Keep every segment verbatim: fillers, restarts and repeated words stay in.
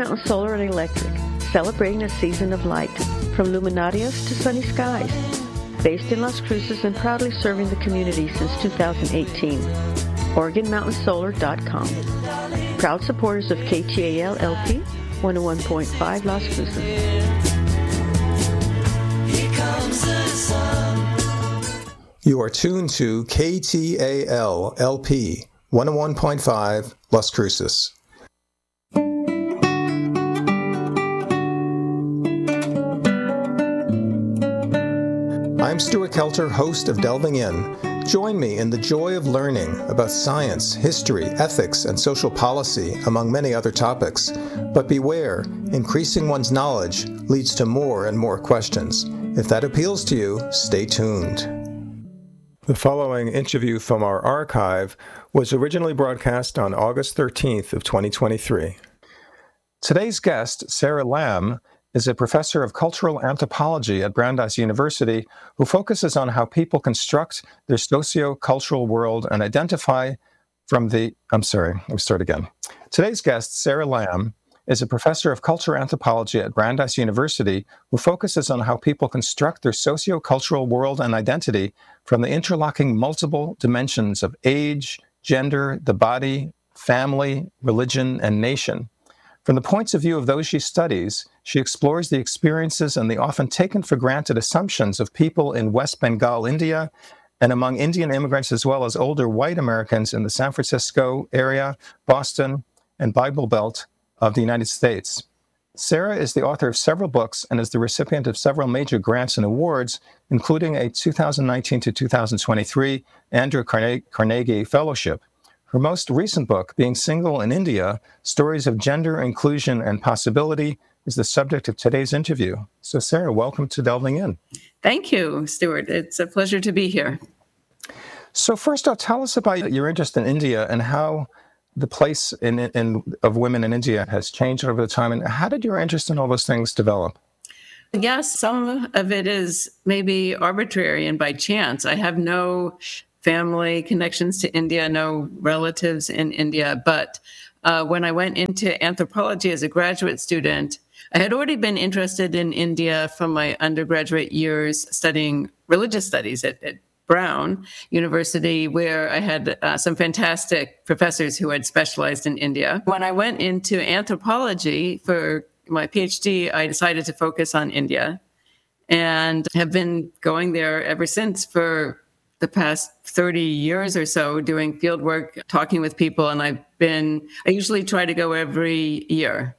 Mountain Solar and Electric, celebrating a season of light, from luminarias to sunny skies. Based in Las Cruces and proudly serving the community since two thousand eighteen. Oregon Mountain Solar dot com. Proud supporters of K T A L L P, one oh one point five Las Cruces. Here comes the sun. You are tuned to K T A L L P, one oh one point five Las Cruces. I'm Stuart Kelter, host of Delving In. Join me in the joy of learning about science, history, ethics, and social policy, among many other topics. But beware, increasing one's knowledge leads to more and more questions. If that appeals to you, stay tuned. The following interview from our archive was originally broadcast on August thirteenth of twenty twenty-three. Today's guest, Sarah Lamb, is a professor of cultural anthropology at Brandeis University who focuses on how people construct their socio-cultural world and identify from the... I'm sorry, let me start again. Today's guest, Sarah Lamb, is a professor of cultural anthropology at Brandeis University who focuses on how people construct their socio-cultural world and identity from the interlocking multiple dimensions of age, gender, the body, family, religion, and nation. From the points of view of those she studies, she explores the experiences and the often taken for granted assumptions of people in West Bengal, India, and among Indian immigrants as well as older white Americans in the San Francisco area, Boston, and Bible Belt of the United States. Sarah is the author of several books and is the recipient of several major grants and awards, including a two thousand nineteen to two thousand twenty-three Andrew Carnegie Fellowship. Her most recent book, Being Single in India, Stories of Gender, Inclusion, and Possibility, is the subject of today's interview. So, Sarah, welcome to Delving In. Thank you, Stuart. It's a pleasure to be here. So first off, tell us about your interest in India and how the place in, in, of women in India has changed over the time. And how did your interest in all those things develop? Yes, some of it is maybe arbitrary and by chance. I have no family connections to India, no relatives in India. But uh, when I went into anthropology as a graduate student, I had already been interested in India from my undergraduate years studying religious studies at, at Brown University, where I had uh, some fantastic professors who had specialized in India. When I went into anthropology for my PhD, I decided to focus on India and have been going there ever since for the past thirty years or so, doing field work, talking with people. And I've been, I usually try to go every year.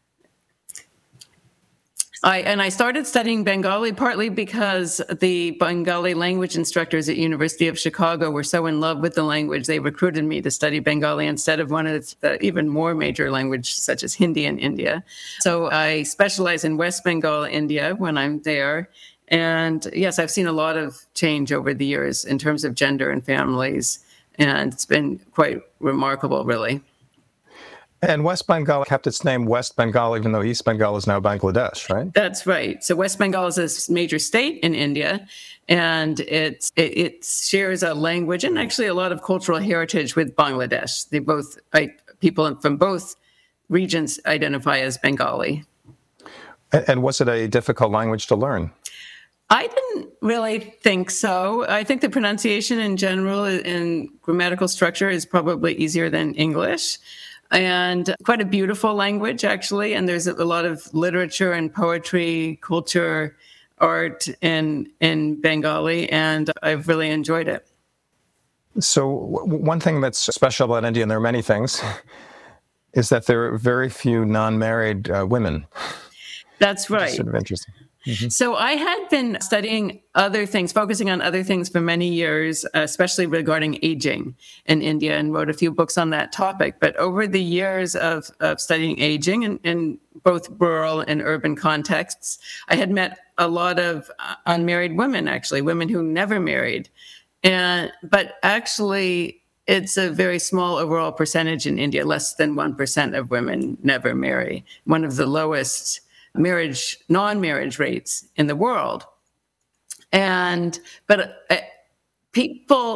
I, and I started studying Bengali partly because the Bengali language instructors at University of Chicago were so in love with the language, they recruited me to study Bengali instead of one of the even more major languages such as Hindi in India. So I specialize in West Bengal, India, when I'm there. And yes, I've seen a lot of change over the years in terms of gender and families, and it's been quite remarkable, really. And West Bengal kept its name West Bengal, even though East Bengal is now Bangladesh, right? That's right. So West Bengal is a major state in India, and it's, it, it shares a language and actually a lot of cultural heritage with Bangladesh. They both, right, people from both regions identify as Bengali. And, and was it a difficult language to learn? I didn't really think so. I think the pronunciation in general and grammatical structure is probably easier than English. And quite a beautiful language, actually. And there's a lot of literature and poetry, culture, art in in Bengali, and I've really enjoyed it. So w- one thing that's special about India, and there are many things, is that there are very few non-married uh, women. That's right. Sort of interesting. Mm-hmm. So I had been studying other things, focusing on other things for many years, especially regarding aging in India, and wrote a few books on that topic. But over the years of, of studying aging in, in both rural and urban contexts, I had met a lot of unmarried women, actually, women who never married. And but actually, it's a very small overall percentage in India. Less than one percent of women never marry, one of the lowest marriage, non-marriage rates in the world. And, but uh, people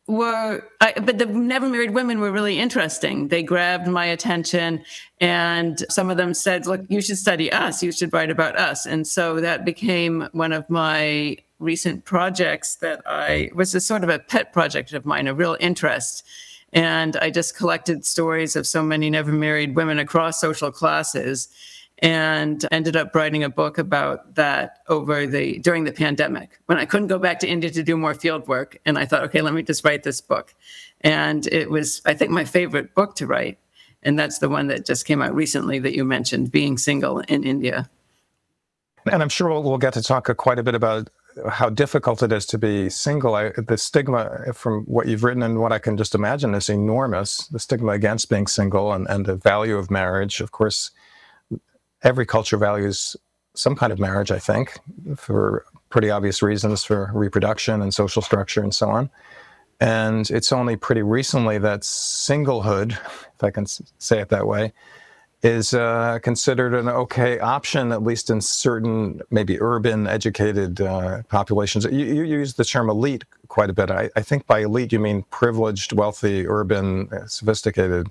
were, I, but the never married women were really interesting. They grabbed my attention, and some of them said, look, you should study us. You should write about us. And so that became one of my recent projects that I was a sort of a pet project of mine, a real interest. And I just collected stories of so many never married women across social classes, and ended up writing a book about that over the during the pandemic when I couldn't go back to India to do more field work. And I thought, okay, let me just write this book. And it was, I think, my favorite book to write. And that's the one that just came out recently that you mentioned, Being Single in India. And I'm sure we'll, we'll get to talk quite a bit about how difficult it is to be single. I, the stigma from what you've written and what I can just imagine is enormous. The stigma against being single and, and the value of marriage. Of course, every culture values some kind of marriage, I think, for pretty obvious reasons, for reproduction and social structure and so on. And it's only pretty recently that singlehood, if I can say it that way, is uh, considered an okay option, at least in certain, maybe urban, educated uh, populations. You, you use the term elite quite a bit. I, I think by elite, you mean privileged, wealthy, urban, sophisticated.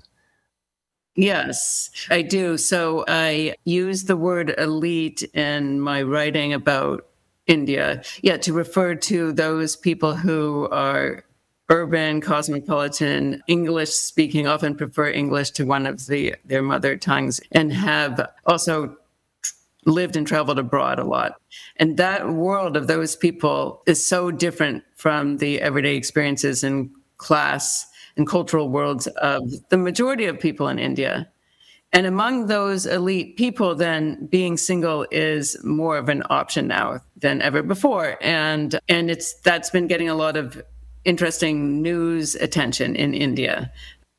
Yes, I do. So I use the word elite in my writing about India, yeah, to refer to those people who are urban, cosmopolitan, English speaking, often prefer English to one of the their mother tongues, and have also lived and traveled abroad a lot. And that world of those people is so different from the everyday experiences and class and cultural worlds of the majority of people in India. And among those elite people, then being single is more of an option now than ever before. And and it's that's been getting a lot of interesting news attention in India.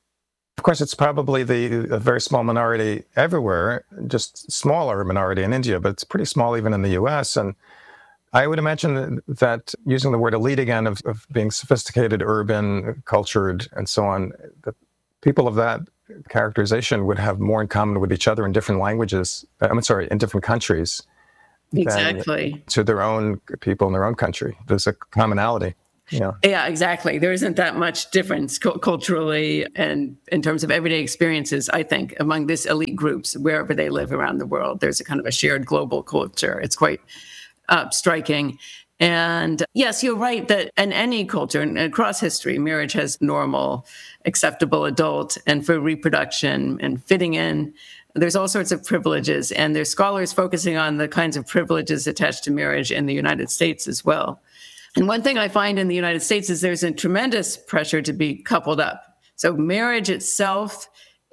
Of course, it's probably the a very small minority everywhere, just smaller minority in India, but it's pretty small even in the U S. And I would imagine that using the word elite again, of, of being sophisticated, urban, cultured, and so on, that people of that characterization would have more in common with each other in different languages, I'm sorry, in different countries. Exactly. To their own people in their own country. There's a commonality. Yeah. Yeah, exactly. There isn't that much difference cu- culturally and in terms of everyday experiences, I think, among this elite groups, wherever they live around the world. There's a kind of a shared global culture. It's quite Uh, striking. And yes, you're right that in any culture and across history, marriage has normal, acceptable adult, and for reproduction and fitting in, there's all sorts of privileges. And there's scholars focusing on the kinds of privileges attached to marriage in the United States as well. And one thing I find in the United States is there's a tremendous pressure to be coupled up. So marriage itself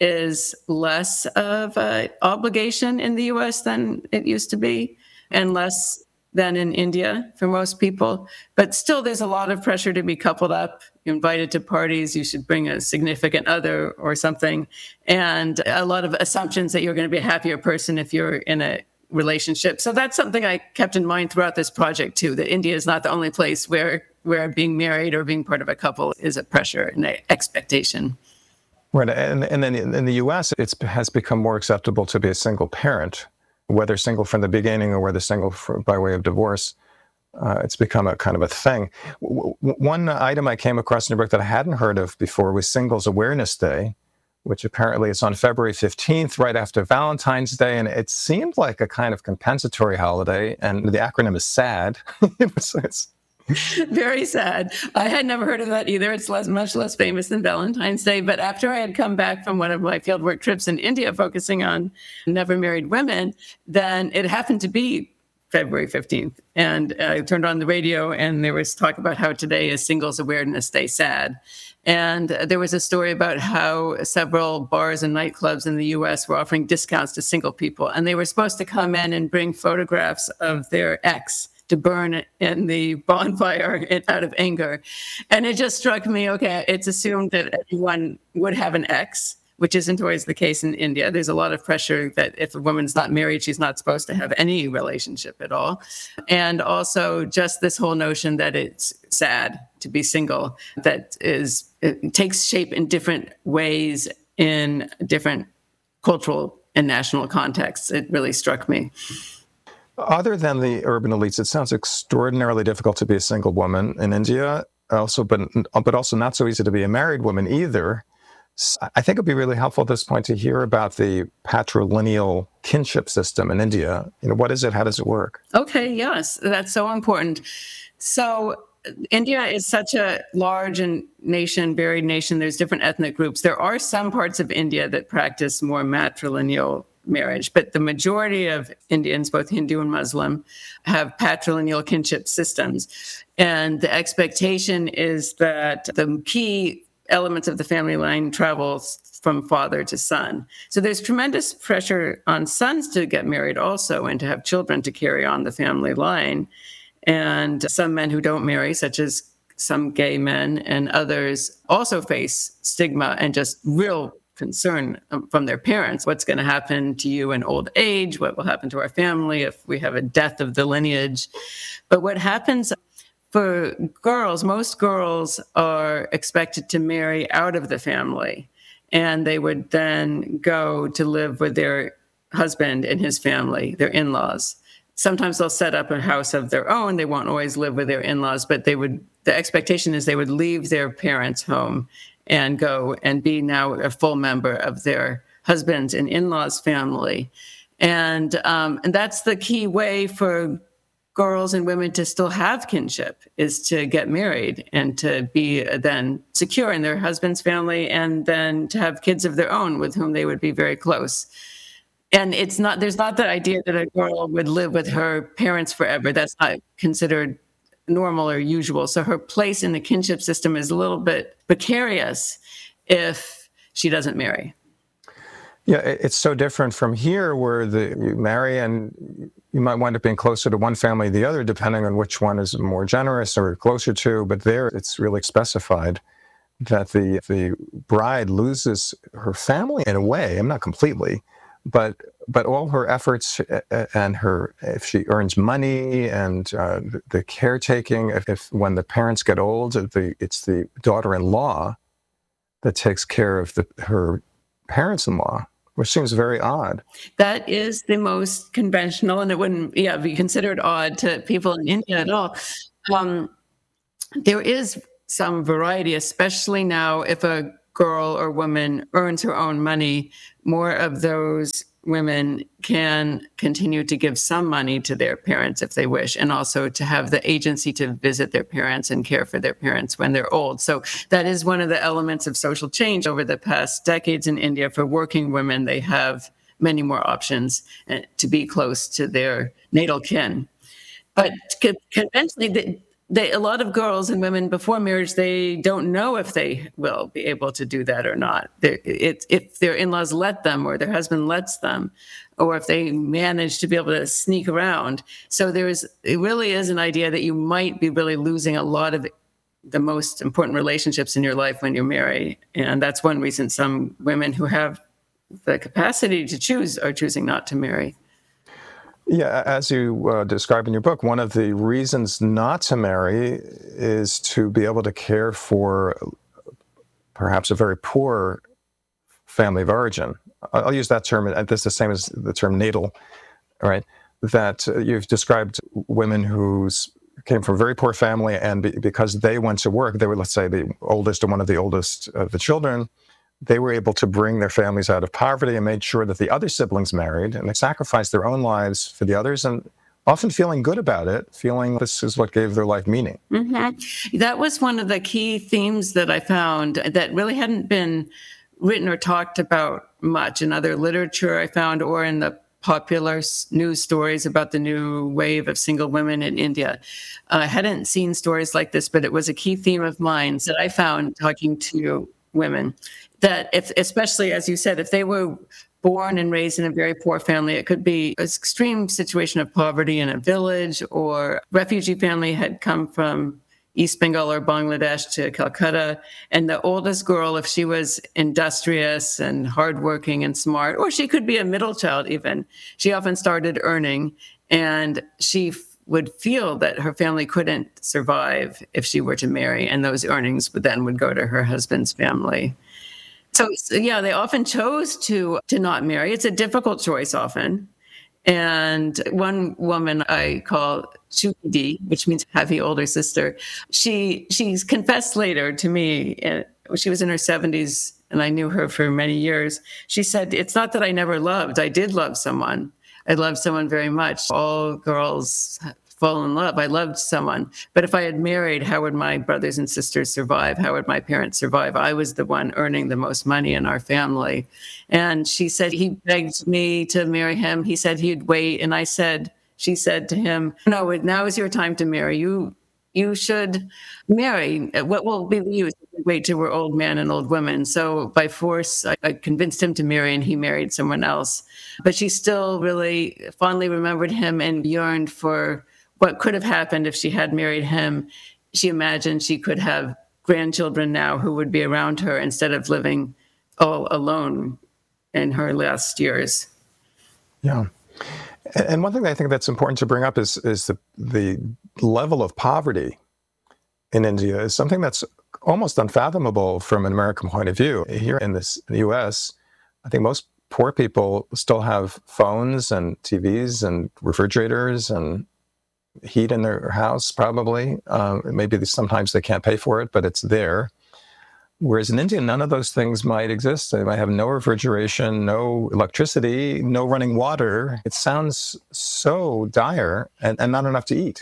is less of an obligation in the U S than it used to be, and less than in India for most people. But still, there's a lot of pressure to be coupled up. You're invited to parties, you should bring a significant other or something. And a lot of assumptions that you're going to be a happier person if you're in a relationship. So that's something I kept in mind throughout this project too, that India is not the only place where, where being married or being part of a couple is a pressure and an expectation. Right. And, and then in the U S, it has become more acceptable to be a single parent, whether single from the beginning or whether single for, by way of divorce. Uh, it's become a kind of a thing. W- one item I came across in your book that I hadn't heard of before was Singles Awareness Day, which apparently is on February fifteenth, right after Valentine's Day. And it seemed like a kind of compensatory holiday. And the acronym is SAD. it's, it's, Very sad. I had never heard of that either. It's less, much less famous than Valentine's Day. But after I had come back from one of my fieldwork trips in India focusing on never married women, then it happened to be February fifteenth. And I turned on the radio and there was talk about how today is Singles Awareness Day, SAD. And there was a story about how several bars and nightclubs in the U S were offering discounts to single people. And they were supposed to come in and bring photographs of their ex to burn in the bonfire out of anger. And it just struck me, okay, it's assumed that everyone would have an ex, which isn't always the case in India. There's a lot of pressure that if a woman's not married, she's not supposed to have any relationship at all. And also just this whole notion that it's sad to be single, that is, it takes shape in different ways in different cultural and national contexts. It really struck me. Other than the urban elites, it sounds extraordinarily difficult to be a single woman in India. also, but but also not so easy to be a married woman either. I think it'd be really helpful at this point to hear about the patrilineal kinship system in India. You know, what is it? How does it work? Okay, yes, that's so important. So India is such a large and nation, varied nation. There's different ethnic groups. There are some parts of India that practice more matrilineal marriage, but the majority of Indians, both Hindu and Muslim, have patrilineal kinship systems. And the expectation is that the key elements of the family line travels from father to son. So there's tremendous pressure on sons to get married also and to have children to carry on the family line. And some men who don't marry, such as some gay men and others, also face stigma and just real concern from their parents. What's going to happen to you in old age? What will happen to our family if we have a death of the lineage? But what happens for girls, most girls are expected to marry out of the family, and they would then go to live with their husband and his family, their in-laws. Sometimes they'll set up a house of their own. They won't always live with their in-laws, but they would, the expectation is they would leave their parents' home and go and be now a full member of their husband's and in-laws' family. And, um, and that's the key way for girls and women to still have kinship, is to get married and to be then secure in their husband's family, and then to have kids of their own with whom they would be very close. And it's not, there's not that idea that a girl would live with her parents forever. That's not considered normal or usual. So her place in the kinship system is a little bit precarious if she doesn't marry. Yeah, it's so different from here, where the, you marry and you might wind up being closer to one family or the other, depending on which one is more generous or closer to. But there, it's really specified that the the bride loses her family in a way. I'm not completely, but but all her efforts and her, if she earns money and uh, the caretaking, if, if when the parents get old, the, it's the daughter-in-law that takes care of the, her parents-in-law, which seems very odd. That is the most conventional, and it wouldn't yeah, be considered odd to people in India at all. Um, there is some variety, especially now if a girl or woman earns her own money, more of those women can continue to give some money to their parents if they wish, and also to have the agency to visit their parents and care for their parents when they're old. So that is one of the elements of social change over the past decades in India. For working women, they have many more options to be close to their natal kin. But conventionally, the, They, a lot of girls and women before marriage, they don't know if they will be able to do that or not. It, if their in-laws let them, or their husband lets them, or if they manage to be able to sneak around. So there is, it really is an idea that you might be really losing a lot of the most important relationships in your life when you're married. And that's one reason some women who have the capacity to choose are choosing not to marry. Yeah, as you uh, describe in your book, one of the reasons not to marry is to be able to care for perhaps a very poor family of origin. I'll use that term, and this is the same as the term natal, right? That uh, you've described women who came from a very poor family, and be, because they went to work, they were, let's say, the oldest or one of the oldest of the children, they were able to bring their families out of poverty and made sure that the other siblings married, and they sacrificed their own lives for the others, and often feeling good about it, feeling this is what gave their life meaning. Mm-hmm. That was one of the key themes that I found that really hadn't been written or talked about much in other literature I found, or in the popular news stories about the new wave of single women in India. I hadn't seen stories like this, but it was a key theme of mine that I found talking to women. That if, especially as you said, if they were born and raised in a very poor family, it could be an extreme situation of poverty in a village, or refugee family had come from East Bengal or Bangladesh to Calcutta. And the oldest girl, if she was industrious and hardworking and smart, or she could be a middle child even, she often started earning, and she would feel that her family couldn't survive if she were to marry, and those earnings would then would go to her husband's family. So, so yeah, they often chose to to not marry. It's a difficult choice often. And one woman I call Chukidi, which means happy older sister, she she's confessed later to me, uh, she was in her seventies, and I knew her for many years. She said, it's not that I never loved. I did love someone. I loved someone very much. All girls fall in love. I loved someone. But if I had married, how would my brothers and sisters survive? How would my parents survive? I was the one earning the most money in our family. And she said, he begged me to marry him. He said he'd wait. And I said, she said to him, no, now is your time to marry. You you should marry. What will be the use if we wait till we're old men and old women? So by force, I, I convinced him to marry, and he married someone else. But she still really fondly remembered him and yearned for what could have happened if she had married him. She imagined she could have grandchildren now who would be around her instead of living all alone in her last years. Yeah. And one thing that I think that's important to bring up is is the the level of poverty in India is something that's almost unfathomable from an American point of view. Here in this in the U S, I think most poor people still have phones and T Vs and refrigerators and heat in their house, probably. Uh, maybe sometimes they can't pay for it, but it's there. Whereas in India, none of those things might exist. They might have no refrigeration, no electricity, no running water. It sounds so dire, and, and not enough to eat.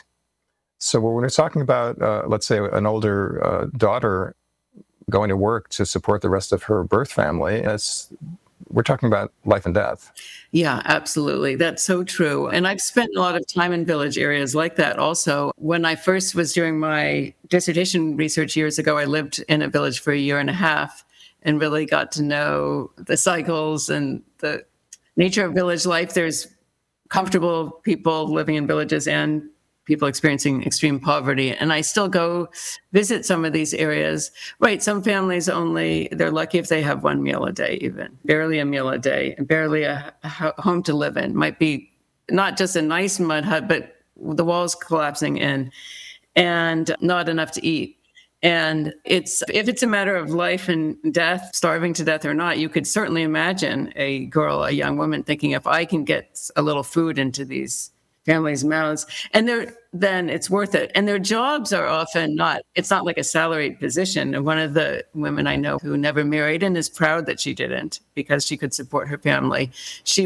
So when we're talking about, uh, let's say, an older uh, daughter going to work to support the rest of her birth family, it's, we're talking about life and death. Yeah, absolutely. That's so true. And I've spent a lot of time in village areas like that also. When I first was doing my dissertation research years ago, I lived in a village for a year and a half and really got to know the cycles and the nature of village life. There's comfortable people living in villages and people experiencing extreme poverty. And I still go visit some of these areas. Right, some families only, they're lucky if they have one meal a day even, barely a meal a day, and barely a, a home to live in. Might be not just a nice mud hut, but the walls collapsing in and not enough to eat. And it's if it's a matter of life and death, starving to death or not, you could certainly imagine a girl, a young woman thinking, if I can get a little food into these families' mouths, and they're, then it's worth it. And their jobs are often not, it's not like a salaried position. And one of the women I know who never married and is proud that she didn't because she could support her family, she